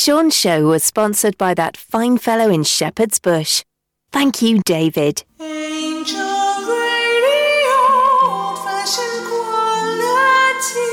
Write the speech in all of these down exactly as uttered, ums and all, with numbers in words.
Sean's show was sponsored by that fine fellow in Shepherd's Bush. Thank you, David. Angel Radio, old-fashioned quality.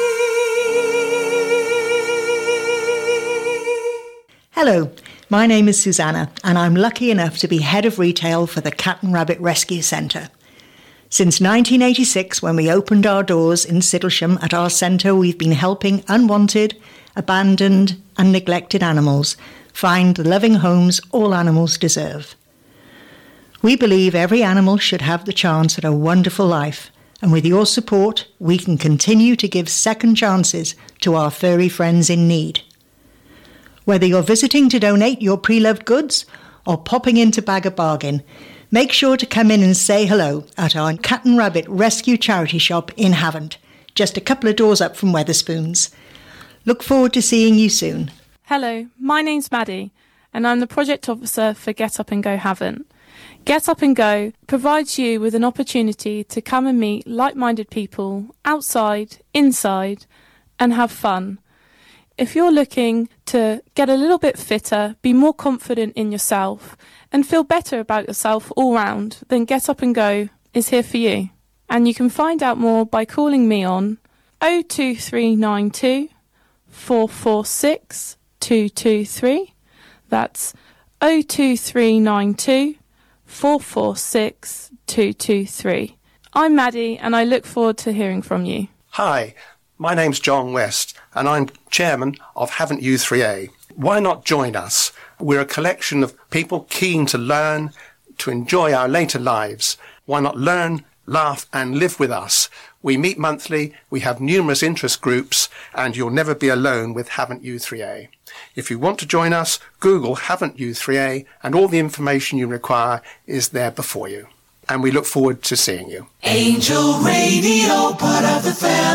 Hello, my name is Susanna, and I'm lucky enough to be head of retail for the Cat and Rabbit Rescue Centre. Since nineteen eighty-six, when we opened our doors in Sidlesham at our centre, we've been helping unwanted, abandoned and neglected animals find the loving homes all animals deserve. We believe every animal should have the chance at a wonderful life, and with your support, we can continue to give second chances to our furry friends in need. Whether you're visiting to donate your pre-loved goods or popping in to bag a bargain, make sure to come in and say hello at our Cat and Rabbit Rescue Charity Shop in Havant, just a couple of doors up from Wetherspoons. Look forward to seeing you soon. Hello, my name's Maddie, and I'm the Project Officer for Get Up and Go Havant. Get Up and Go provides you with an opportunity to come and meet like-minded people outside, inside, and have fun. If you're looking to get a little bit fitter, be more confident in yourself, and feel better about yourself all round, then Get Up and Go is here for you. And you can find out more by calling me on oh two three nine two, four four six, two two three. That's oh two three nine two, four four six, two two three. I'm Maddie, and I look forward to hearing from you. Hi, my name's John West, and I'm chairman of Havant U three A. Why not join us? We're a collection of people keen to learn, to enjoy our later lives. Why not learn, laugh and live with us? We meet monthly, we have numerous interest groups, and you'll never be alone with Havant U three A. If you want to join us, Google Havant U three A, and all the information you require is there before you. And we look forward to seeing you. Angel Radio, part of the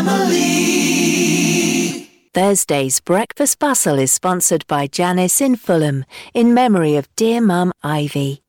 family. Thursday's Breakfast Bustle is sponsored by Janice in Fulham, in memory of dear Mum Ivy.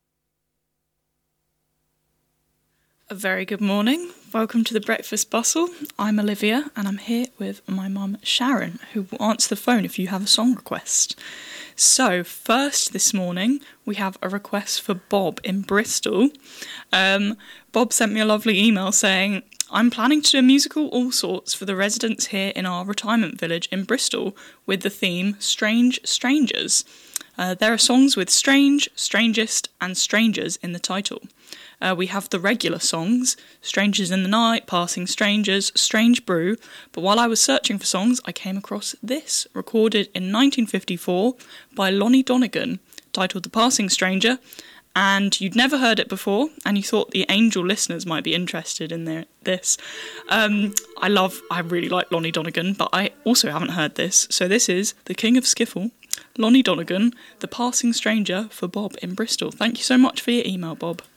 A very good morning. Welcome to the Breakfast Bustle. I'm Olivia, and I'm here with my mum Sharon, who will answer the phone if you have a song request. So, first this morning, we have a request for Bob in Bristol. Um, Bob sent me a lovely email saying, I'm planning to do a musical All Sorts for the residents here in our retirement village in Bristol with the theme Strange Strangers. Uh, there are songs with strange, strangest and strangers in the title. Uh, we have the regular songs, Strangers in the Night, Passing Strangers, Strange Brew, but while I was searching for songs, I came across this, recorded in nineteen fifty-four by Lonnie Donegan, titled The Passing Stranger, and you'd never heard it before, and you thought the Angel listeners might be interested in their, this. Um, I love, I really like Lonnie Donegan, but I also haven't heard this, so this is the King of Skiffle, Lonnie Donegan, The Passing Stranger for Bob in Bristol. Thank you so much for your email, Bob.